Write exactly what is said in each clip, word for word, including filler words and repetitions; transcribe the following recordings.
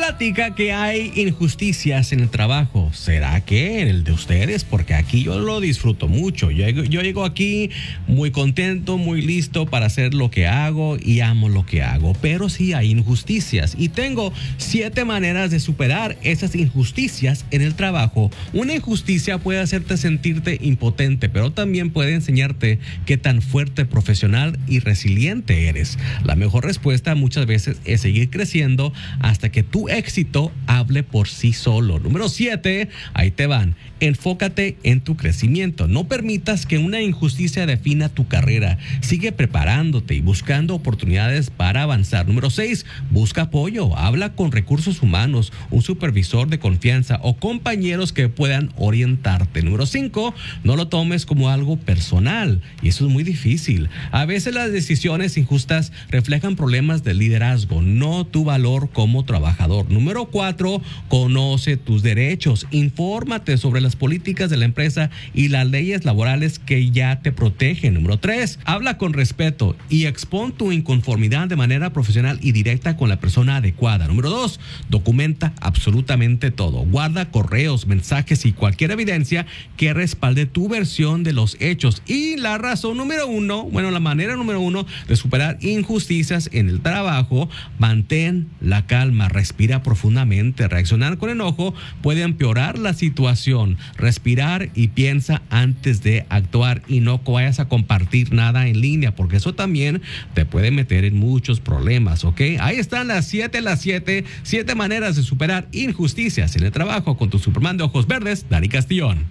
platica que hay injusticias en el trabajo. ¿Será que en el de ustedes? Porque aquí yo lo disfruto mucho. Yo, yo llego aquí muy contento, muy listo para hacer lo que hago y amo lo que hago. Pero sí hay injusticias y tengo siete maneras de superar esas injusticias en el trabajo. Una injusticia puede hacerte sentirte impotente, pero también puede enseñarte qué tan fuerte, profesional y resiliente eres. La mejor respuesta muchas veces es seguir creciendo hasta que tu éxito hable por sí solo. Número siete, ahí te van. Enfócate en tu crecimiento. No permitas que una injusticia defina tu carrera. Sigue preparándote y buscando oportunidades para avanzar. Número seis, busca apoyo. Habla con recursos humanos, un supervisor de confianza o compañeros que puedan orientarte. Número cinco, no lo tomes como algo personal. Y eso es muy difícil. A veces las decisiones injustas reflejan problemas de liderazgo, no tu valor como trabajador. Número cuatro, conoce tus derechos. Infórmate sobre las políticas de la empresa y las leyes laborales que ya te protegen. Número tres, habla con respeto y expón tu inconformidad de manera profesional y directa con la persona adecuada. Número dos, documenta absolutamente todo. Guarda correos, mensajes y cualquier evidencia que respalde tu versión de los hechos. Y la razón número uno, bueno, la manera número uno de superar injusticias en el trabajo, mantén la calma, respira profundamente. Reaccionar con enojo puede empeorar la situación. Respirar y piensa antes de actuar y no vayas a compartir nada en línea porque eso también te puede meter en muchos problemas, ¿ok? Ahí están las siete, las siete, siete maneras de superar injusticias en el trabajo con tu Superman de ojos verdes, Dani Castillón.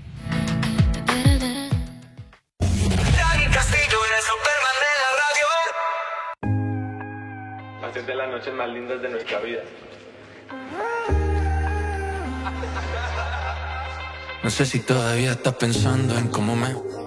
Dani Castillo, el Superman de la radio. Hacer de las noches más lindas de nuestra vida. No sé si todavía estás pensando en cómo me